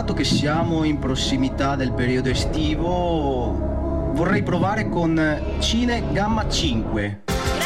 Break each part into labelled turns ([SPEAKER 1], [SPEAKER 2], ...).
[SPEAKER 1] dato che siamo in prossimità del periodo estivo, vorrei provare con Cine Gamma 5.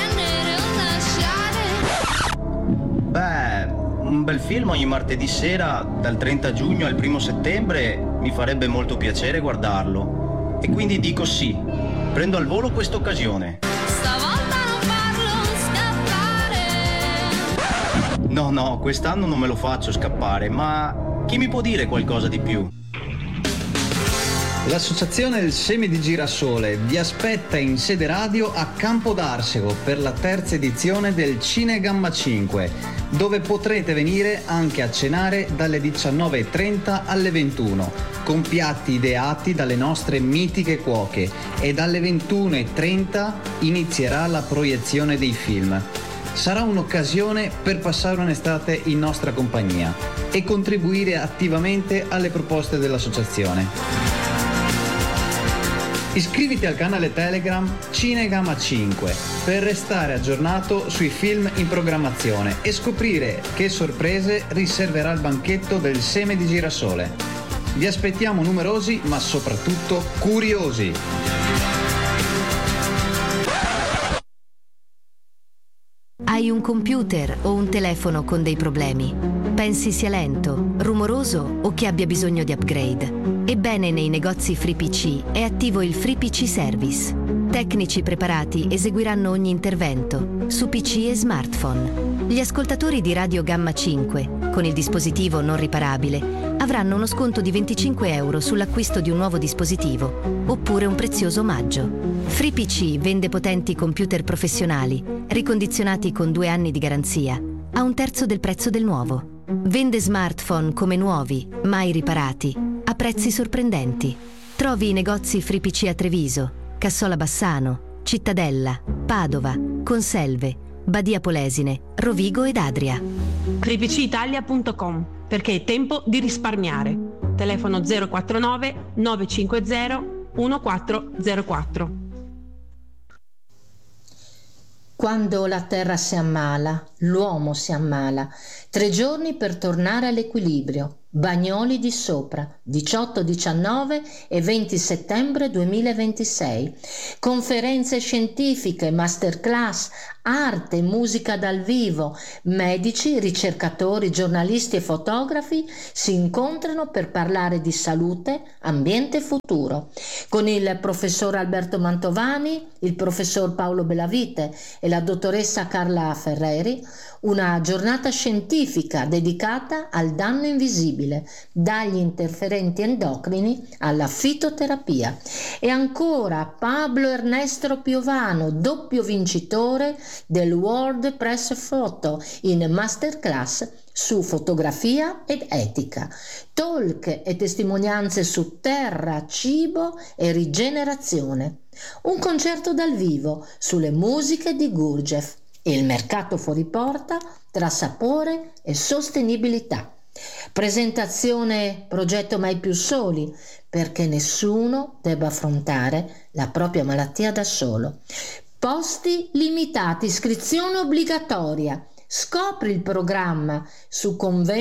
[SPEAKER 1] Beh, un bel film ogni martedì sera, dal 30 giugno al 1 settembre, mi farebbe molto piacere guardarlo. E quindi dico sì, prendo al volo questa occasione.
[SPEAKER 2] Stavolta non farlo scappare.
[SPEAKER 1] No, quest'anno non me lo faccio scappare, ma chi mi può dire qualcosa di più?
[SPEAKER 3] L'Associazione del Seme di Girasole vi aspetta in sede radio a Campo d'Arsego per la terza edizione del Cine Gamma 5, dove potrete venire anche a cenare dalle 19:30 alle 21, con piatti ideati dalle nostre mitiche cuoche, e dalle 21:30 inizierà la proiezione dei film. Sarà un'occasione per passare un'estate in nostra compagnia e contribuire attivamente alle proposte dell'associazione. Iscriviti al canale Telegram Cinegamma 5 per restare aggiornato sui film in programmazione e scoprire che sorprese riserverà il banchetto del Seme di Girasole. Vi aspettiamo numerosi, ma soprattutto curiosi.
[SPEAKER 4] Hai un computer o un telefono con dei problemi? Pensi sia lento, rumoroso o che abbia bisogno di upgrade? Ebbene, nei negozi FreePC è attivo il FreePC Service. Tecnici preparati eseguiranno ogni intervento su PC e smartphone. Gli ascoltatori di Radio Gamma 5, con il dispositivo non riparabile, avranno uno sconto di 25 euro sull'acquisto di un nuovo dispositivo, oppure un prezioso omaggio. FreePC vende potenti computer professionali, ricondizionati con 2 anni di garanzia, a 1/3 del prezzo del nuovo. Vende smartphone come nuovi, mai riparati, a prezzi sorprendenti. Trovi i negozi FreePC a Treviso, Cassola Bassano, Cittadella, Padova, Conselve, Badia Polesine, Rovigo ed Adria.
[SPEAKER 5] freepcitalia.com, perché è tempo di risparmiare. Telefono 049 950 1404.
[SPEAKER 6] Quando la terra si ammala, l'uomo si ammala. 3 giorni per tornare all'equilibrio. Bagnoli di Sopra, 18, 19 e 20 settembre 2026. Conferenze scientifiche, masterclass, arte e musica dal vivo. Medici, ricercatori, giornalisti e fotografi si incontrano per parlare di salute, ambiente e futuro. Con il professor Alberto Mantovani, il professor Paolo Bellavite e la dottoressa Carla Ferreri, una giornata scientifica dedicata al danno invisibile, dagli interferenti endocrini alla fitoterapia. E ancora Pablo Ernesto Piovano, doppio vincitore del World Press Photo in masterclass su fotografia ed etica, talk e testimonianze su terra, cibo e rigenerazione. Un concerto dal vivo sulle musiche di Gurdjieff. Il mercato fuori porta tra sapore e sostenibilità. Presentazione progetto Mai più soli, perché nessuno debba affrontare la propria malattia da solo. Posti limitati, iscrizione obbligatoria. Scopri il programma su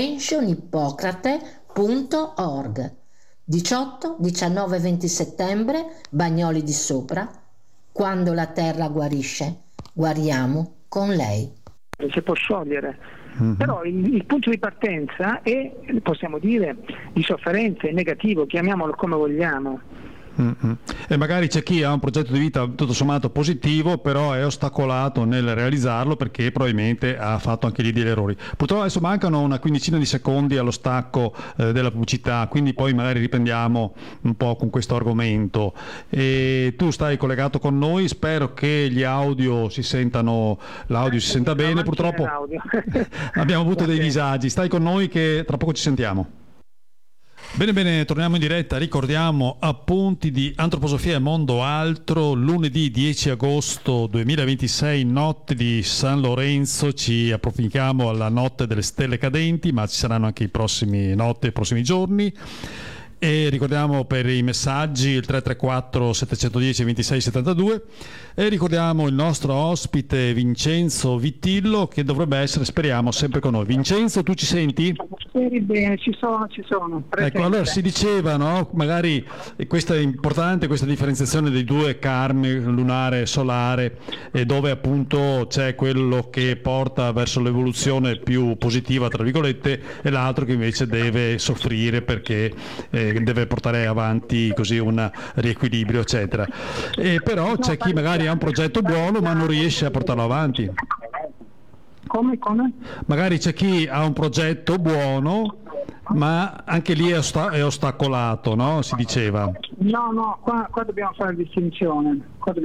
[SPEAKER 6] conventionhippocrate.org. 18, 19 e 20 settembre, Bagnoli di Sopra. Quando la terra guarisce, guariamo con lei.
[SPEAKER 7] Si può sciogliere, però il punto di partenza è, possiamo dire, di sofferenza, è negativo, chiamiamolo come vogliamo.
[SPEAKER 8] E magari c'è chi ha un progetto di vita tutto sommato positivo, però è ostacolato nel realizzarlo perché probabilmente ha fatto anche lì degli errori. Purtroppo adesso mancano una quindicina di secondi allo stacco della pubblicità, quindi poi magari riprendiamo un po' con questo argomento. E tu stai collegato con noi, spero che gli audio si sentano, l'audio si senta bene. Purtroppo abbiamo avuto dei disagi. Stai con noi che tra poco ci sentiamo. Bene, torniamo in diretta. Ricordiamo appunti di Antroposofia e Mondo Altro, lunedì 10 agosto 2026, notte di San Lorenzo. Ci approfichiamo alla notte delle stelle cadenti, ma ci saranno anche i prossimi notti e i prossimi giorni. E ricordiamo per i messaggi il 334 710 26 72 e ricordiamo il nostro ospite Vincenzo Vittillo, che dovrebbe essere, speriamo, sempre con noi. Vincenzo, tu ci senti?
[SPEAKER 7] Sì, bene, ci sono. Presente.
[SPEAKER 8] Ecco, allora si diceva, no? Magari questa è importante, questa differenziazione dei due karmi, lunare e solare, e dove appunto c'è quello che porta verso l'evoluzione più positiva, tra virgolette, e l'altro che invece deve soffrire perché deve portare avanti così un riequilibrio, eccetera. E però c'è chi magari ha un progetto buono ma non riesce a portarlo avanti.
[SPEAKER 7] Come?
[SPEAKER 8] Magari c'è chi ha un progetto buono ma anche lì è ostacolato, no? Si diceva.
[SPEAKER 7] No, qua dobbiamo fare distinzione.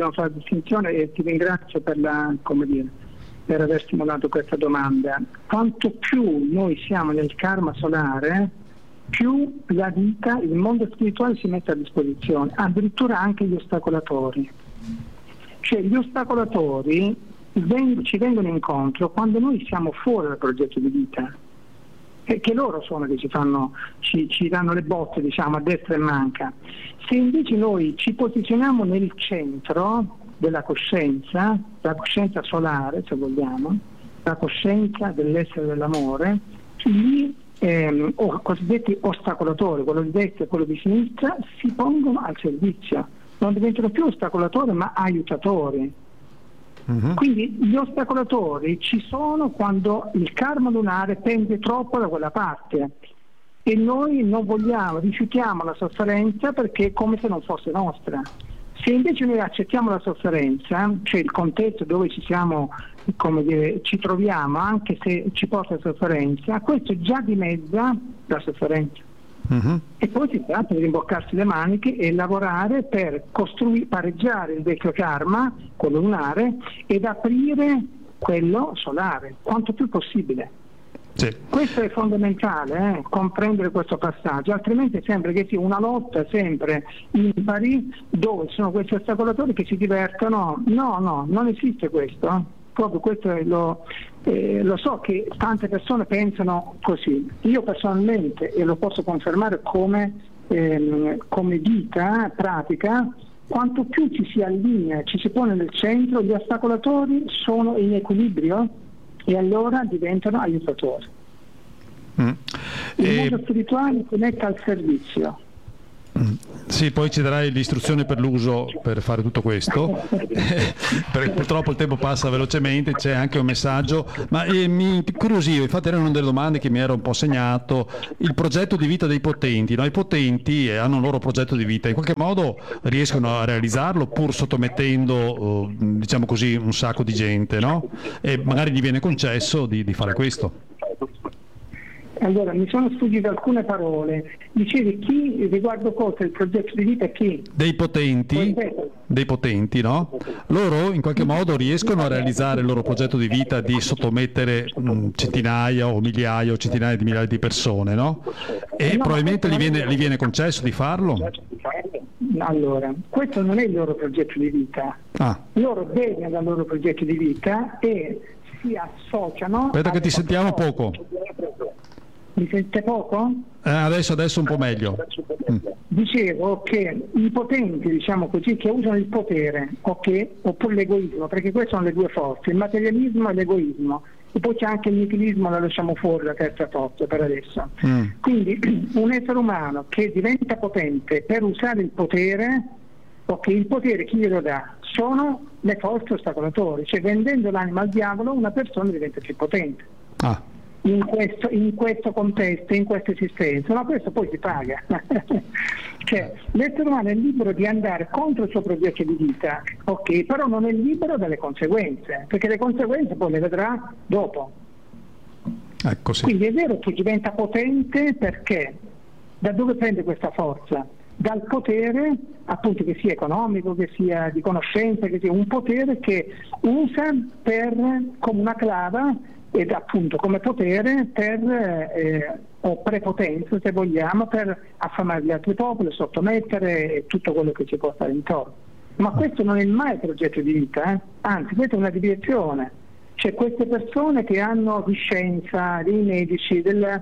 [SPEAKER 7] E ti ringrazio per per aver stimolato questa domanda. Quanto più noi siamo nel karma solare, più la vita, il mondo spirituale si mette a disposizione, addirittura anche gli ostacolatori. Cioè gli ostacolatori ci vengono incontro quando noi siamo fuori dal progetto di vita, che loro sono che ci danno le botte, diciamo, a destra e manca. Se invece noi ci posizioniamo nel centro della coscienza, la coscienza solare, se vogliamo, la coscienza dell'essere dell'amore, lì cosiddetti ostacolatori, quello di destra e quello di sinistra, si pongono al servizio, non diventano più ostacolatori ma aiutatori. Quindi gli ostacolatori ci sono quando il karma lunare pende troppo da quella parte e noi non vogliamo, rifiutiamo la sofferenza perché è come se non fosse nostra. Se invece noi accettiamo la sofferenza, cioè il contesto dove ci troviamo, anche se ci porta sofferenza, questo già dimezza la sofferenza. E poi si tratta di rimboccarsi le maniche e lavorare per pareggiare il vecchio karma, quello lunare, ed aprire quello solare, quanto più possibile.
[SPEAKER 8] Sì.
[SPEAKER 7] Questo è fondamentale, comprendere questo passaggio, altrimenti sembra che sia una lotta sempre impari dove ci sono questi ostacolatori che si divertono. No, non esiste questo. Proprio questo lo so che tante persone pensano così. Io personalmente, e lo posso confermare come vita pratica, quanto più ci si allinea, ci si pone nel centro, gli ostacolatori sono in equilibrio e allora diventano aiutatori. Il mondo spirituale si mette al servizio.
[SPEAKER 8] Sì, poi ci darai l'istruzione per l'uso per fare tutto questo perché purtroppo il tempo passa velocemente. C'è anche un messaggio, ma mi incuriosiva, infatti era una delle domande che mi ero un po' segnato, il progetto di vita dei potenti, no? I potenti hanno un loro progetto di vita, in qualche modo riescono a realizzarlo pur sottomettendo diciamo così un sacco di gente, no? E magari gli viene concesso di fare questo.
[SPEAKER 7] Allora, mi sono sfuggite alcune parole. Dicevi chi riguardo cosa il progetto di vita? Chi?
[SPEAKER 8] Dei potenti, no? Loro in qualche modo riescono a realizzare il loro progetto di vita di sottomettere centinaia o migliaia o centinaia di migliaia di persone, no? E probabilmente gli viene concesso di farlo?
[SPEAKER 7] Allora, questo non è il loro progetto di vita. Loro vedono dal loro progetto di vita e si associano.
[SPEAKER 8] Aspetta che ti sentiamo poco.
[SPEAKER 7] Mi sente poco?
[SPEAKER 8] Adesso un po' meglio.
[SPEAKER 7] Dicevo che i potenti, diciamo così, che usano il potere, oppure l'egoismo, perché queste sono le due forze, il materialismo e l'egoismo, e poi c'è anche il nichilismo, la lasciamo fuori, la terza forza per adesso. Quindi un essere umano che diventa potente per usare il potere, il potere chi glielo dà? Sono le forze ostacolatori, cioè vendendo l'anima al diavolo una persona diventa più potente. In questo contesto, in questa esistenza, ma questo poi si paga. Cioè, l'essere umano è libero di andare contro il suo progetto di vita, però non è libero dalle conseguenze, perché le conseguenze poi le vedrà dopo.
[SPEAKER 8] Ecco, sì.
[SPEAKER 7] Quindi è vero che diventa potente perché da dove prende questa forza? Dal potere, appunto, che sia economico, che sia di conoscenza, che sia un potere che usa come una clava ed appunto come potere o prepotenza, se vogliamo, per affamare gli altri popoli, sottomettere tutto quello che ci può stare intorno. Ma questo non è mai il progetto di vita, anzi questa è una direzione. Cioè queste persone che hanno di scienza, dei medici, delle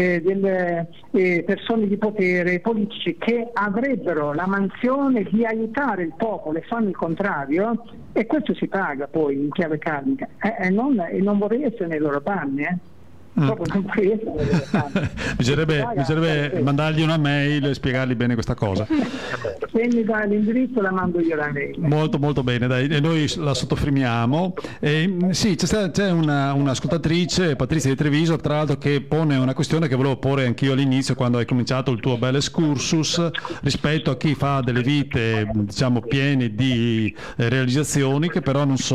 [SPEAKER 7] persone di potere, politici, che avrebbero la mansione di aiutare il popolo e fanno il contrario, e questo si paga poi in chiave karmica. E non vorrei essere nei loro panni, Proprio non vorrei essere nei loro panni.
[SPEAKER 8] Bisognerebbe mandargli una mail e spiegargli bene questa cosa.
[SPEAKER 7] Se mi dai l'indirizzo la mando io la mail.
[SPEAKER 8] Molto molto bene, dai, e noi la sottofirmiamo. Sì, c'è un'ascoltatrice, Patrizia di Treviso, tra l'altro, che pone una questione che volevo porre anch'io all'inizio quando hai cominciato il tuo bel excursus rispetto a chi fa delle vite, diciamo, piene di realizzazioni che però non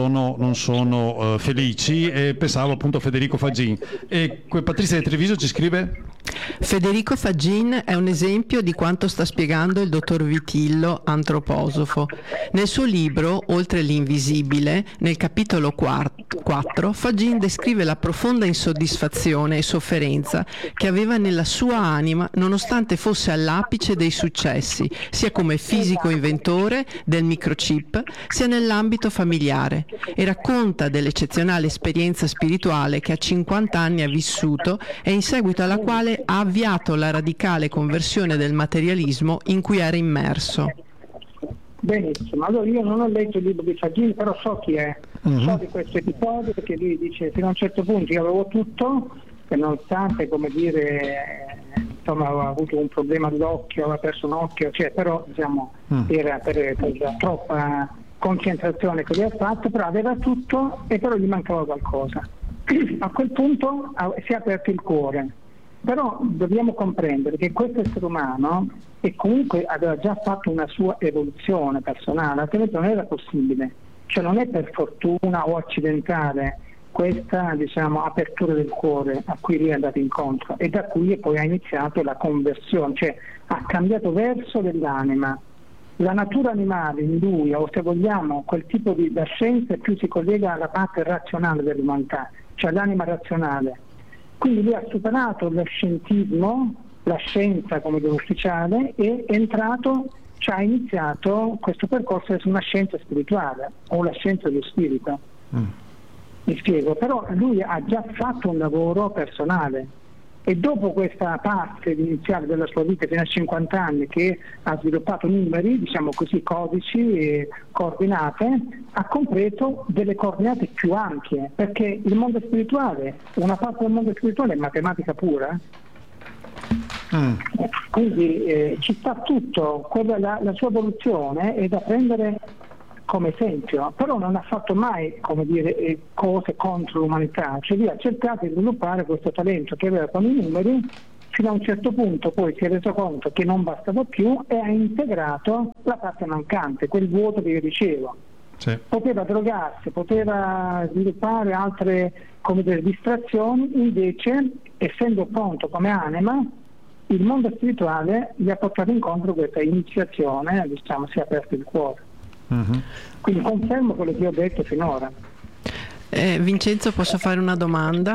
[SPEAKER 8] sono felici, e pensavo appunto a Federico Fagin. E Patrizia di Treviso ci scrive:
[SPEAKER 5] Federico Fagin è un esempio di quanto sta spiegando il dottor Vitillo, antroposofo. Nel suo libro Oltre l'invisibile, nel capitolo 4, Fagin descrive la profonda insoddisfazione e sofferenza che aveva nella sua anima nonostante fosse all'apice dei successi, sia come fisico inventore del microchip, sia nell'ambito familiare, e racconta dell'eccezionale esperienza spirituale che a 50 anni ha vissuto e in seguito alla quale ha avviato la radicale conversione del materialismo in cui era immerso.
[SPEAKER 7] Benissimo, allora io non ho letto il libro di Fagin, però so chi è, so di questo episodio, perché lui dice fino a un certo punto io avevo tutto, e nonostante, come dire, insomma, avevo avuto un problema all'occhio, aveva perso un occhio, cioè, però diciamo era per la troppa concentrazione che lui ha fatto, però aveva tutto e però gli mancava qualcosa. A quel punto si è aperto il cuore. Però dobbiamo comprendere che questo essere umano, e comunque aveva già fatto una sua evoluzione personale, altrimenti non era possibile. Cioè non è per fortuna o accidentale questa, diciamo, apertura del cuore a cui lui è andato incontro, e da cui poi ha iniziato la conversione, cioè ha cambiato verso dell'anima. La natura animale in lui, o se vogliamo quel tipo di scienza, più si collega alla parte razionale dell'umanità, cioè l'anima razionale. Quindi lui ha superato lo scientismo, la scienza come ufficiale, e è entrato, cioè ha iniziato questo percorso verso una scienza spirituale, o la scienza dello spirito. Mi spiego, però lui ha già fatto un lavoro personale, e dopo questa parte iniziale della sua vita fino a 50 anni, che ha sviluppato numeri, diciamo così, codici e coordinate, ha compreso delle coordinate più ampie, perché il mondo spirituale, una parte del mondo spirituale è matematica pura, quindi ci sta tutto. La sua evoluzione è da prendere come esempio, però non ha fatto mai, come dire, cose contro l'umanità, cioè lui ha cercato di sviluppare questo talento che aveva con i numeri, fino a un certo punto poi si è reso conto che non bastava più e ha integrato la parte mancante, quel vuoto che io dicevo. Sì. Poteva drogarsi, poteva sviluppare altre, come dire, distrazioni, invece, essendo pronto come anima, il mondo spirituale gli ha portato incontro questa iniziazione, diciamo, si è aperto il cuore. Quindi confermo quello che ho detto finora.
[SPEAKER 5] Vincenzo, posso fare una domanda?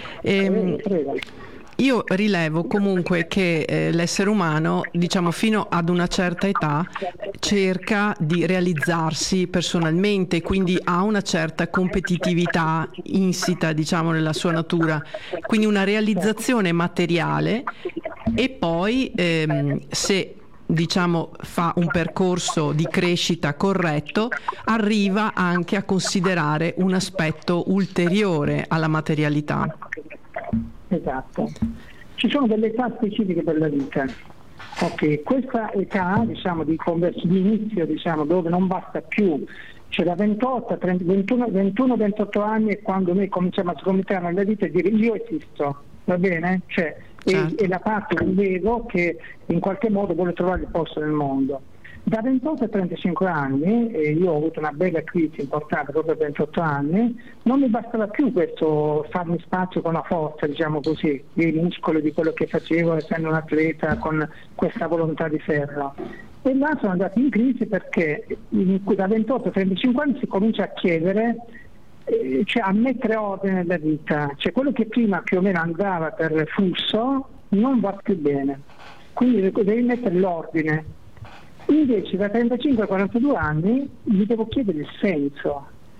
[SPEAKER 5] Io rilevo comunque che l'essere umano, diciamo, fino ad una certa età cerca di realizzarsi personalmente, quindi ha una certa competitività insita, diciamo, nella sua natura, quindi una realizzazione materiale, e poi se, diciamo, fa un percorso di crescita corretto, arriva anche a considerare un aspetto ulteriore alla materialità.
[SPEAKER 7] Esatto. Ci sono delle età specifiche per la vita. Ok, questa età, diciamo, di inizio, diciamo, dove non basta più, cioè da 21-28 anni è quando noi cominciamo a sgomitare nella vita e dire io esisto, va bene? Cioè, certo. È la parte dell'ego che in qualche modo vuole trovare il posto nel mondo. Da 28 a 35 anni, e io ho avuto una bella crisi importante proprio a 28 anni, non mi bastava più questo farmi spazio con la forza, diciamo così, dei muscoli, di quello che facevo essendo un atleta con questa volontà di ferro. E là sono andato in crisi perché da 28 a 35 anni si comincia a chiedere, cioè a mettere ordine nella vita, cioè quello che prima più o meno andava per flusso non va più bene, quindi devi mettere l'ordine. Invece da 35 a 42 anni mi devo chiedere il senso,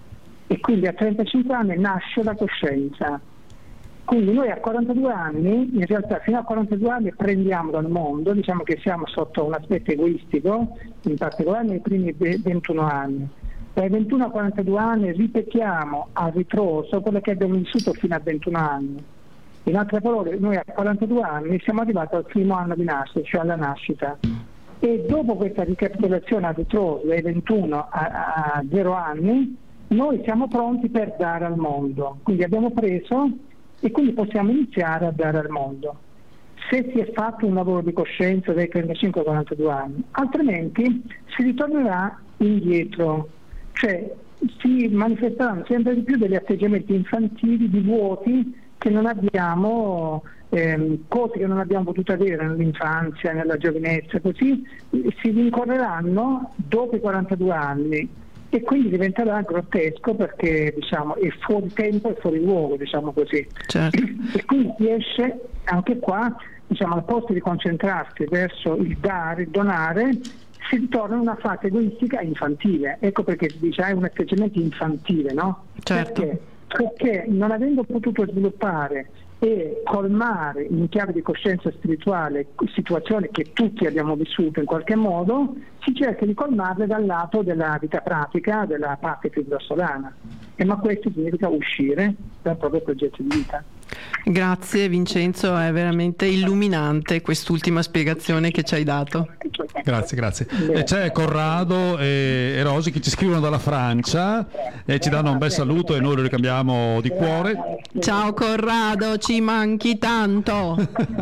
[SPEAKER 7] e quindi a 35 anni nasce la coscienza. Quindi noi a 42 anni, in realtà fino a 42 anni prendiamo dal mondo, diciamo che siamo sotto un aspetto egoistico, in particolare nei primi 21 anni. Dai 21 a 42 anni ripetiamo a ritroso quello che abbiamo vissuto fino a 21 anni. In altre parole, noi a 42 anni siamo arrivati al primo anno di nascita, cioè alla nascita. E dopo questa ricapitolazione a ritroso dai 21 a 0 anni, noi siamo pronti per dare al mondo. Quindi abbiamo preso e quindi possiamo iniziare a dare al mondo. Se si è fatto un lavoro di coscienza dai 35 ai 42 anni, altrimenti si ritornerà indietro, cioè si manifesteranno sempre di più degli atteggiamenti infantili, di vuoti che non abbiamo, cose che non abbiamo potuto avere nell'infanzia, nella giovinezza, così si rincorreranno dopo i 42 anni e quindi diventerà grottesco perché diciamo è fuori tempo e fuori luogo, diciamo così.
[SPEAKER 5] Certo.
[SPEAKER 7] E quindi si esce anche qua, diciamo, al posto di concentrarsi verso il dare, il donare, si ritorna in una fase egoistica e infantile. Ecco perché si dice è un atteggiamento infantile, no?
[SPEAKER 5] Certo.
[SPEAKER 7] Perché non avendo potuto sviluppare e colmare in chiave di coscienza spirituale situazioni che tutti abbiamo vissuto in qualche modo, si cerca di colmarle dal lato della vita pratica, della parte più grossolana. Ma questo significa uscire dal proprio progetto di vita.
[SPEAKER 5] Grazie Vincenzo, è veramente illuminante quest'ultima spiegazione che ci hai dato.
[SPEAKER 8] Grazie. E c'è Corrado e Rosi che ci scrivono dalla Francia e ci danno un bel saluto e noi lo ricambiamo di cuore.
[SPEAKER 5] Ciao Corrado, ci manchi tanto.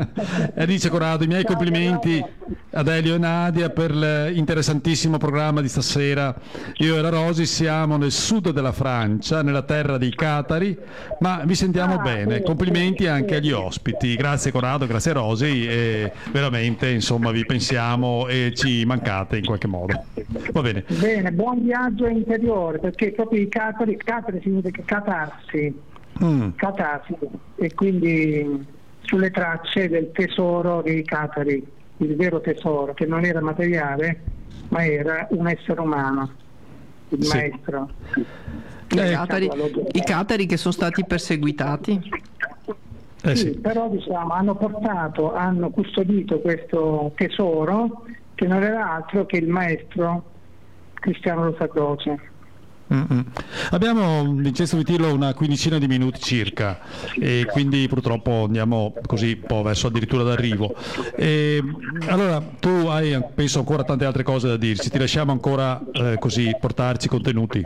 [SPEAKER 8] E dice Corrado: i miei complimenti ad Elio e Nadia per l'interessantissimo programma di stasera. Io e la Rosi siamo nel sud della Francia, nella terra dei Catari, ma vi sentiamo bene. Complimenti anche agli ospiti. Grazie Corrado, grazie Rosi, e veramente insomma vi pensiamo e ci mancate in qualche modo. Va bene.
[SPEAKER 7] Bene, buon viaggio interiore, perché proprio i Catari significa catarsi, e quindi sulle tracce del tesoro dei Catari, il vero tesoro che non era materiale ma era un essere umano, il maestro.
[SPEAKER 5] I Catari che sono stati perseguitati.
[SPEAKER 7] Sì, però diciamo hanno custodito questo tesoro che non era altro che il maestro Cristiano Rosa Croce.
[SPEAKER 8] Abbiamo, Vincenzo Vitillo, una quindicina di minuti circa e quindi purtroppo andiamo così un po' verso addirittura d'arrivo. Allora tu hai penso ancora tante altre cose da dirci, ti lasciamo ancora così portarci contenuti.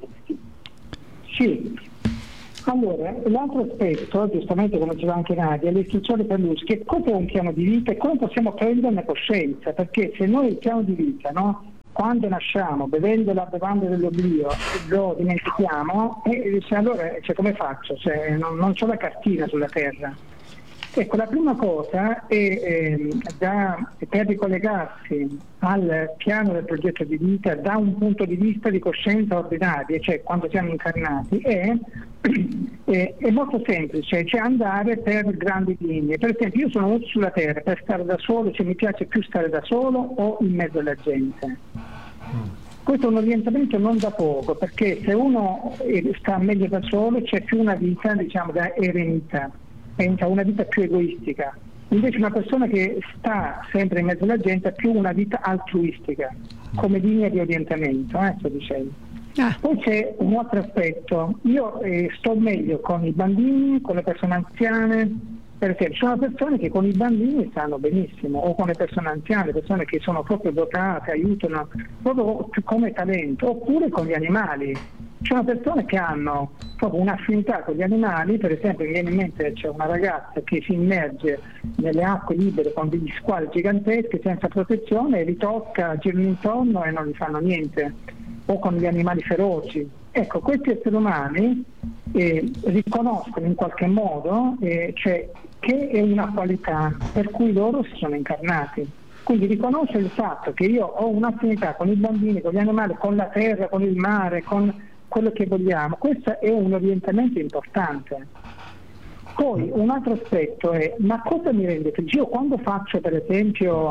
[SPEAKER 7] Sì. Allora, l'altro aspetto, giustamente come diceva anche Nadia, le istruzioni per lui, che cosa è un piano di vita e come possiamo prenderne coscienza, perché se noi il piano di vita, no, quando nasciamo bevendo la bevanda dell'oblio lo dimentichiamo, allora come faccio? Non c'ho la cartina sulla terra. Ecco, la prima cosa è per ricollegarsi al piano del progetto di vita da un punto di vista di coscienza ordinaria, cioè quando siamo incarnati, è molto semplice, cioè andare per grandi linee. Per esempio, io sono venuto sulla terra per stare da solo, cioè mi piace più stare da solo o in mezzo alla gente. Questo è un orientamento non da poco, perché se uno sta meglio da solo c'è più una vita, diciamo, da eremita, una vita più egoistica. Invece una persona che sta sempre in mezzo alla gente ha più una vita altruistica, come linea di orientamento, sto dicendo. Poi c'è un altro aspetto, io sto meglio con i bambini, con le persone anziane, per esempio, sono persone che con i bambini stanno benissimo, o con le persone anziane, persone che sono proprio dotate, aiutano proprio come talento, oppure con gli animali. Ci sono persone che hanno proprio un'affinità con gli animali, per esempio mi viene in mente c'è una ragazza che si immerge nelle acque libere con degli squali giganteschi senza protezione e li tocca, girano intorno e non gli fanno niente, o con gli animali feroci. Ecco, questi esseri umani riconoscono in qualche modo cioè, che è una qualità per cui loro si sono incarnati. Quindi riconoscere il fatto che io ho un'affinità con i bambini, con gli animali, con la terra, con il mare, con quello che vogliamo, questo è un orientamento importante. Poi un altro aspetto è, ma cosa mi rende felice? Io quando faccio per esempio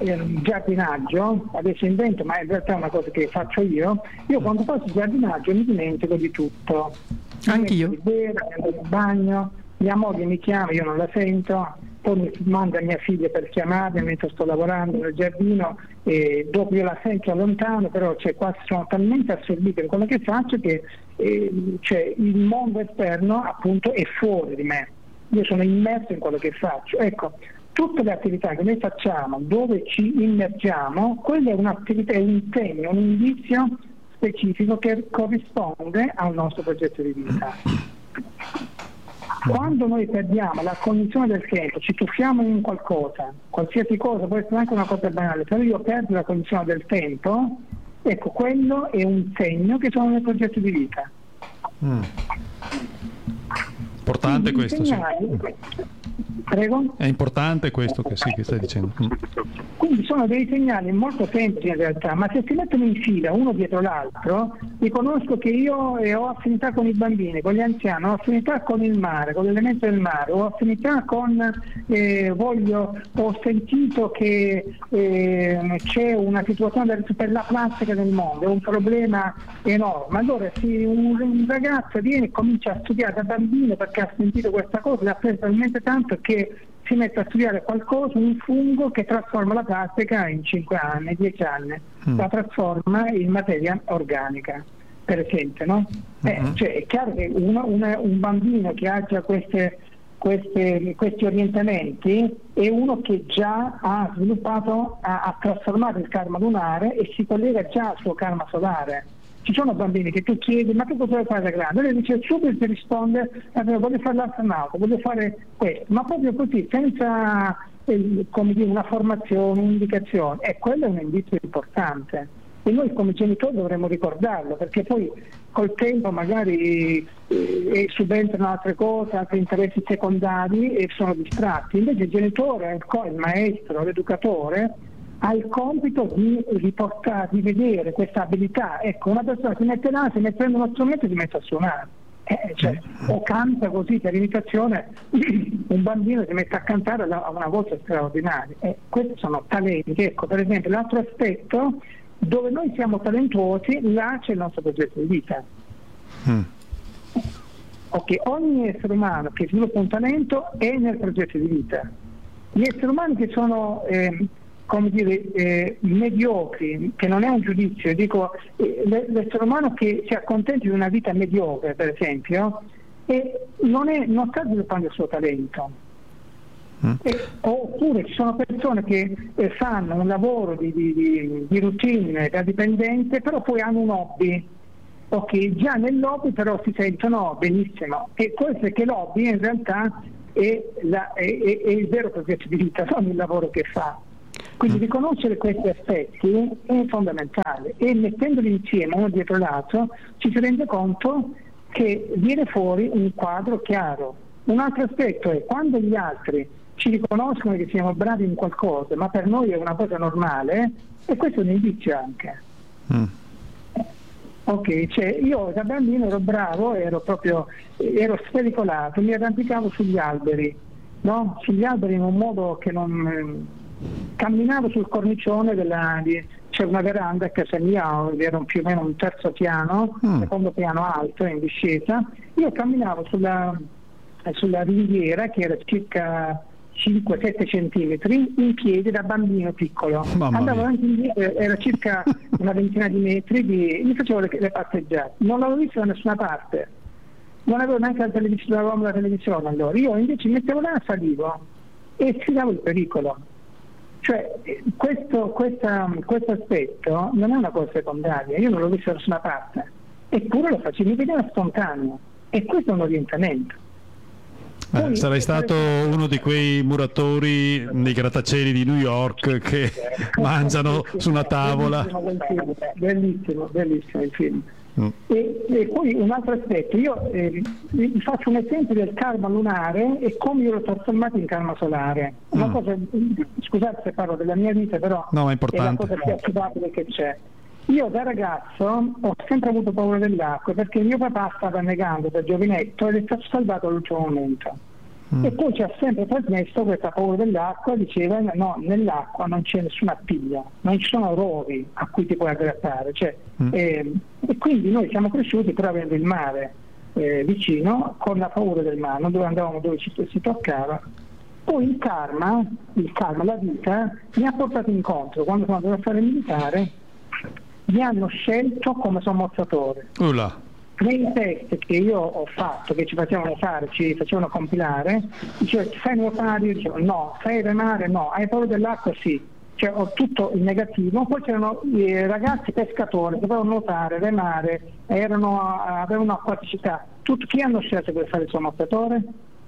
[SPEAKER 7] giardinaggio, adesso invento, ma in realtà è una cosa che faccio io quando faccio giardinaggio mi dimentico di tutto.
[SPEAKER 5] Anch'io.
[SPEAKER 7] Mi metto in bagno, mia moglie mi chiama, io non la sento, poi mi manda mia figlia per chiamarmi mentre sto lavorando nel giardino, e dopo io la sento lontano, però sono talmente assorbito in quello che faccio che il mondo esterno appunto è fuori di me, io sono immerso in quello che faccio. Ecco, tutte le attività che noi facciamo dove ci immergiamo, quella è un'attività, è un segno, un indizio specifico che corrisponde al nostro progetto di vita. Quando noi perdiamo la cognizione del tempo, ci tuffiamo in qualcosa, qualsiasi cosa, può essere anche una cosa banale, però io perdo la cognizione del tempo, ecco, quello è un segno che sono nel progetto di vita.
[SPEAKER 8] Importante questo, sì.
[SPEAKER 7] Prego?
[SPEAKER 8] È importante questo che stai dicendo.
[SPEAKER 7] Quindi sono dei segnali molto semplici in realtà, ma se si mettono in fila uno dietro l'altro, riconosco che io ho affinità con i bambini, con gli anziani, ho affinità con il mare, con l'elemento del mare, ho affinità con ho sentito che c'è una situazione per la plastica nel mondo, è un problema enorme. Allora un ragazzo viene e comincia a studiare da bambino perché ha sentito questa cosa, l'ha preso talmente tanto che si mette a studiare qualcosa, un fungo che trasforma la plastica in 5 anni, 10 anni, la trasforma in materia organica, per esempio, no? Cioè, è chiaro che un bambino che ha già questi orientamenti è uno che già ha sviluppato, ha trasformato il karma lunare e si collega già al suo karma solare. Ci sono bambini che tu chiedi ma che cosa vuoi fare da grande? E lei dice subito, ti risponde voglio fare l'astronauta, voglio fare questo, ma proprio così, senza una formazione, un'indicazione, e quello è un indizio importante e noi come genitori dovremmo ricordarlo, perché poi col tempo magari subentrano altre cose, altri interessi secondari e sono distratti. Invece il genitore, il maestro, l'educatore ha il compito di riportare, di vedere questa abilità. Ecco, una persona si mette là, si prende uno strumento e si mette a suonare, o canta così per imitazione, un bambino si mette a cantare a una voce straordinaria. Questi sono talenti. Ecco, per esempio, l'altro aspetto dove noi siamo talentuosi, là c'è il nostro progetto di vita. Ok, ogni essere umano che sviluppa un talento è nel progetto di vita. Gli esseri umani che sono mediocri, che non è un giudizio, dico l'essere umano che si accontenta di una vita mediocre, per esempio, non sta sviluppando il suo talento. Oppure ci sono persone che fanno un lavoro di routine da dipendente, però poi hanno un hobby. Ok, già nell'hobby però si sentono benissimo, e questo perché l'hobby in realtà è il vero progetto di vita, non il lavoro che fa. Quindi riconoscere questi aspetti è fondamentale, e mettendoli insieme uno dietro l'altro ci si rende conto che viene fuori un quadro chiaro. Un altro aspetto è quando gli altri ci riconoscono che siamo bravi in qualcosa, ma per noi è una cosa normale, e questo è un indizio anche. Ok, cioè io da bambino ero bravo, ero spericolato, mi arrampicavo sugli alberi, no? Sugli alberi in un modo che non... camminavo sul cornicione c'era una veranda a casa mia, era più o meno un terzo piano, secondo piano alto in discesa. Io camminavo sulla ringhiera che era circa 5-7 centimetri in piedi da bambino piccolo. Andavo avanti indietro, era circa una ventina di metri, mi facevo le passeggiate. Non l'avevo visto da nessuna parte, non avevo neanche la televisione allora. Io invece mi mettevo là, salivo e sfidavo il pericolo. Cioè questo aspetto non è una cosa secondaria, io non l'ho visto da nessuna parte, eppure lo facevo, mi vedeva spontaneo, e questo è un orientamento.
[SPEAKER 8] Sarai stato uno di quei muratori nei grattacieli di New York che mangiano su una tavola.
[SPEAKER 7] Bellissimo il film. E poi un altro aspetto, io vi faccio un esempio del karma lunare e come io l'ho trasformato in karma solare. Una cosa, scusate se parlo della mia vita, però
[SPEAKER 8] no, è
[SPEAKER 7] la cosa più affidabile che c'è. Io da ragazzo ho sempre avuto paura dell'acqua perché mio papà stava annegando da giovinetto ed è stato salvato all'ultimo momento. E poi ci ha sempre trasmesso questa paura dell'acqua, diceva no, nell'acqua non c'è nessuna appiglia, non ci sono rovi a cui ti puoi aggrappare, cioè, e quindi noi siamo cresciuti però avendo il mare vicino, con la paura del mare, dove andavamo, dove si toccava. Poi il karma, la vita, mi ha portato incontro. Quando sono andato a fare il militare mi hanno scelto come sommozzatore. Nei test che io ho fatto, che ci facevano fare, ci facevano compilare, diceva sai nuotare? Io dicevo no, sai remare? No, hai paura dell'acqua? Sì. Cioè ho tutto il negativo. Poi c'erano i ragazzi pescatori, dovevano nuotare, remare, avevano acquaticità. Chi hanno scelto per fare il sommozzatore?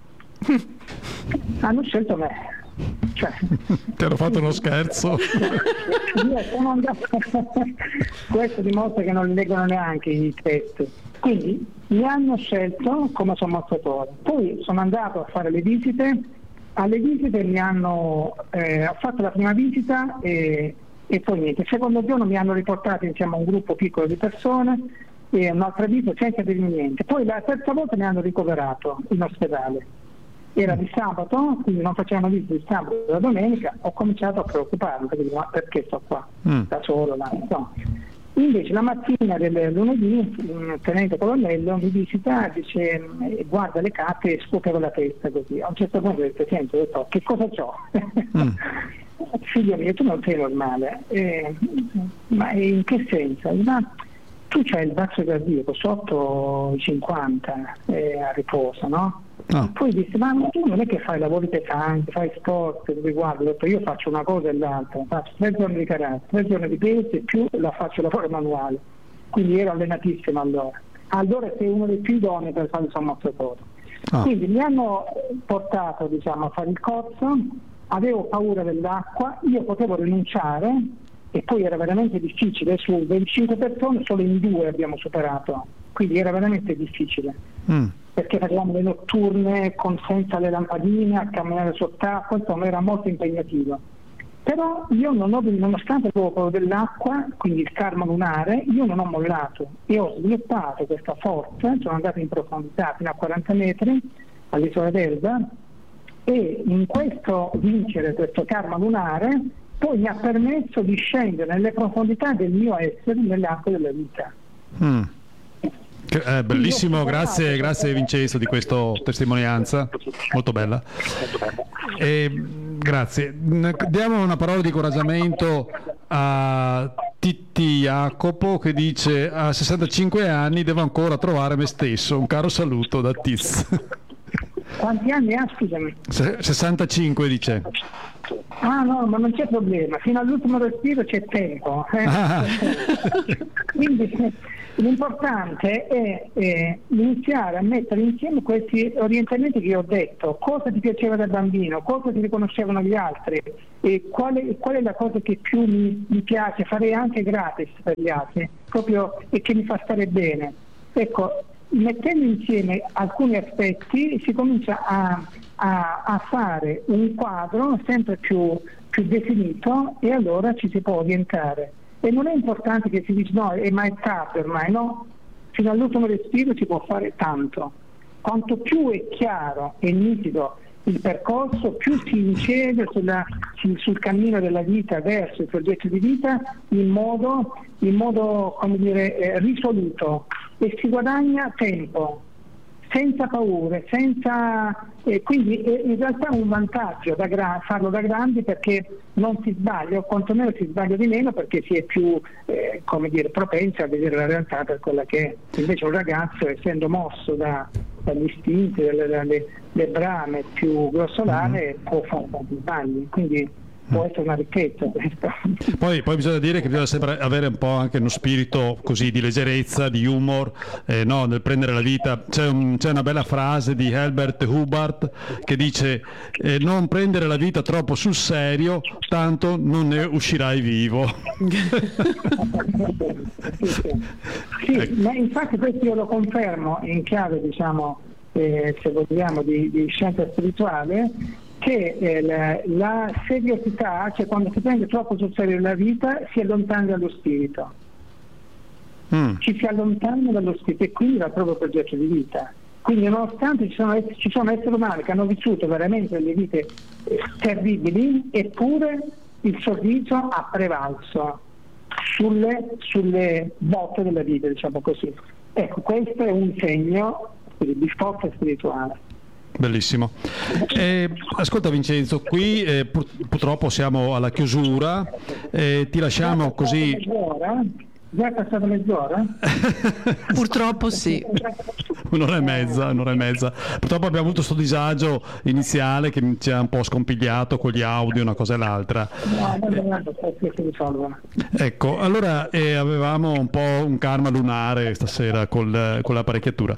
[SPEAKER 7] Hanno scelto me. Cioè,
[SPEAKER 8] ti hanno fatto uno scherzo.
[SPEAKER 7] Io sono andato... Questo dimostra che non li leggono neanche i test. Quindi mi hanno scelto come sommozzatore. Poi sono andato a fare le visite. Alle visite ho fatto la prima visita e poi niente. Il secondo giorno mi hanno riportato insieme a un gruppo piccolo di persone e un'altra visita senza dirmi niente. Poi la terza volta mi hanno ricoverato in ospedale. Era di sabato, quindi non facevano visite di sabato e la domenica. Ho cominciato a preoccuparmi, perché sto qua da solo là, no. Invece la mattina del lunedì un tenente colonnello mi visita e dice guarda le carte e scuoteva la testa così. A un certo punto ho detto che cosa c'ho? Figlio mio, tu non sei normale. Ma in che senso? Ma tu c'hai il basso cardiaco sotto i 50 a riposo, no? Poi disse ma tu non è che fai lavori pesanti, fai sport, guarda, ho detto, io faccio una cosa e l'altra, faccio 3 giorni di karate, 3 giorni di peso e più faccio lavoro manuale, quindi ero allenatissimo allora sei uno dei più idonei per fare il sommozzatore. Quindi mi hanno portato a fare il corso, avevo paura dell'acqua, io potevo rinunciare e poi era veramente difficile, su 25 persone solo in 2 abbiamo superato, quindi era veramente difficile. Perché facevamo le notturne senza le lampadine, a camminare sott'acqua, insomma era molto impegnativo. Però io nonostante avevo paura dell'acqua, quindi il karma lunare, io non ho mollato e ho sviluppato questa forza, sono andato in profondità fino a 40 metri all'isola d'Elba e in questo vincere questo karma lunare poi mi ha permesso di scendere nelle profondità del mio essere nell'acqua della vita.
[SPEAKER 8] Bellissimo, grazie Vincenzo di questa testimonianza, molto bella. Grazie. Diamo una parola di incoraggiamento a Titti Jacopo che dice a 65 anni devo ancora trovare me stesso, un caro saluto da Tiz.
[SPEAKER 7] Quanti anni ha, scusami?
[SPEAKER 8] 65 dice.
[SPEAKER 7] No, ma non c'è problema, fino all'ultimo respiro c'è tempo. Quindi l'importante è iniziare a mettere insieme questi orientamenti che io ho detto, cosa ti piaceva da bambino, cosa ti riconoscevano gli altri e qual è la cosa che più mi piace, farei anche gratis per gli altri, proprio e che mi fa stare bene. Ecco, mettendo insieme alcuni aspetti si comincia a fare un quadro sempre più definito e allora ci si può orientare. E non è importante che si dice no, è mai tardi ormai, no? Fino all'ultimo respiro si può fare tanto. Quanto più è chiaro e nitido il percorso, più si incede sul cammino della vita verso il progetto di vita in modo come dire, risoluto e si guadagna tempo, senza paure, quindi è in realtà un vantaggio farlo da grandi perché non si sbaglia, o quantomeno si sbaglia di meno perché si è più propensi a vedere la realtà per quella che è. Invece un ragazzo, essendo mosso dagli istinti, dalle brame più grossolane, può fare tanti sbagli, quindi può essere una ricchezza questo.
[SPEAKER 8] Poi bisogna dire che bisogna sempre avere un po' anche uno spirito così di leggerezza, di humor, nel prendere la vita. C'è una bella frase di Herbert Hubbard che dice non prendere la vita troppo sul serio, tanto non ne uscirai vivo.
[SPEAKER 7] Sì, ma infatti questo io lo confermo in chiave se vogliamo di scienza spirituale, che la seriosità, cioè quando si prende troppo sul serio la vita, si allontana dallo spirito. Ci si allontana dallo spirito e quindi dal proprio progetto di vita. Quindi nonostante ci sono esseri umani che hanno vissuto veramente delle vite terribili, eppure il sorriso ha prevalso sulle botte della vita, diciamo così. Ecco, questo è un segno di forza spirituale.
[SPEAKER 8] Bellissimo. Ascolta Vincenzo, qui purtroppo siamo alla chiusura, ti lasciamo così.
[SPEAKER 7] Già è passata mezz'ora?
[SPEAKER 5] Purtroppo sì.
[SPEAKER 8] Un'ora e mezza. Purtroppo abbiamo avuto questo disagio iniziale che ci ha un po' scompigliato con gli audio, una cosa e l'altra. Ecco, allora avevamo un po' un karma lunare stasera con l'apparecchiatura.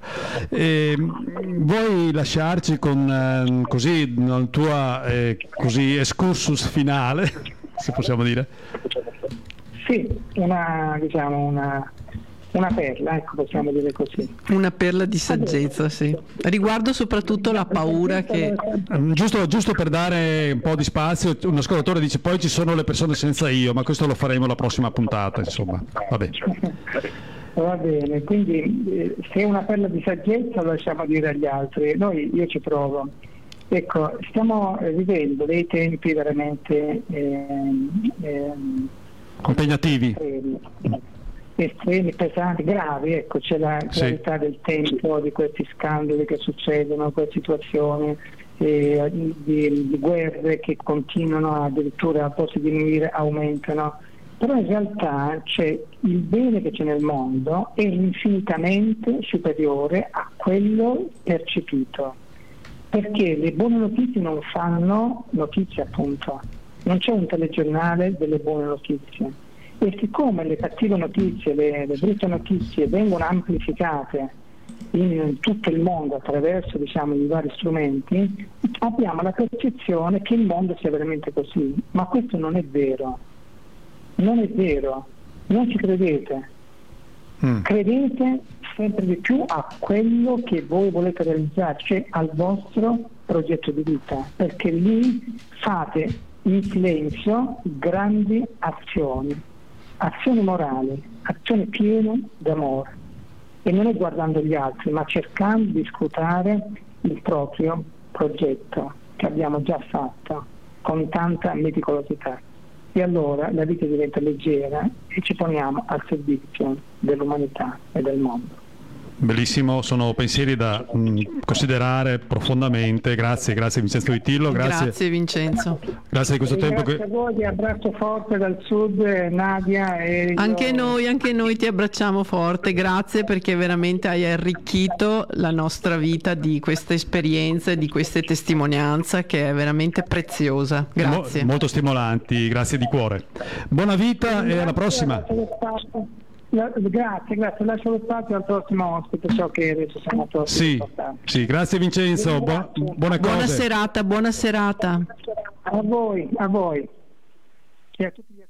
[SPEAKER 8] Vuoi lasciarci con così una tua così excursus finale, se possiamo dire?
[SPEAKER 7] Sì, una perla, ecco, possiamo dire così.
[SPEAKER 5] Una perla di saggezza, sì. Riguardo soprattutto la paura che...
[SPEAKER 8] Giusto per dare un po' di spazio, un ascoltatore dice poi ci sono le persone senza io, ma questo lo faremo la prossima puntata, insomma. Vabbè.
[SPEAKER 7] Va bene, quindi se è una perla di saggezza lo lasciamo dire agli altri, io ci provo. Ecco, stiamo vivendo dei tempi veramente...
[SPEAKER 8] impegnativi,
[SPEAKER 7] estremi, pesanti, gravi, ecco, c'è la gravità del tempo, di questi scandali che succedono, queste situazioni di guerre che continuano, addirittura a posto di diminuire aumentano, però in realtà c'è il bene che c'è nel mondo è infinitamente superiore a quello percepito, perché le buone notizie non fanno notizie, appunto. Non c'è un telegiornale delle buone notizie, e siccome le cattive notizie, le brutte notizie vengono amplificate in tutto il mondo attraverso, diciamo, i vari strumenti, abbiamo la percezione che il mondo sia veramente così, ma questo non è vero, non ci credete. Credete sempre di più a quello che voi volete realizzare, cioè al vostro progetto di vita, perché lì fate in silenzio grandi azioni morali, azioni piene d'amore, e non è guardando gli altri, ma cercando di scrutare il proprio progetto che abbiamo già fatto con tanta meticolosità, e allora la vita diventa leggera e ci poniamo al servizio dell'umanità e del mondo.
[SPEAKER 8] Bellissimo, sono pensieri da considerare profondamente. Grazie Vincenzo Vitillo,
[SPEAKER 5] grazie Vincenzo,
[SPEAKER 8] grazie di questo tempo
[SPEAKER 7] grazie a voi, vi abbraccio forte dal sud, Nadia, e
[SPEAKER 5] anche noi ti abbracciamo forte, grazie, perché veramente hai arricchito la nostra vita di queste esperienze, di queste testimonianze che è veramente preziosa. Grazie,
[SPEAKER 8] molto stimolanti, grazie di cuore, buona vita e alla prossima.
[SPEAKER 7] Grazie, lascio lo spazio al prossimo ospite, so che adesso siamo tutti
[SPEAKER 8] sì, grazie Vincenzo, buone cose.
[SPEAKER 5] Buona serata.
[SPEAKER 7] A voi. E a tutti gli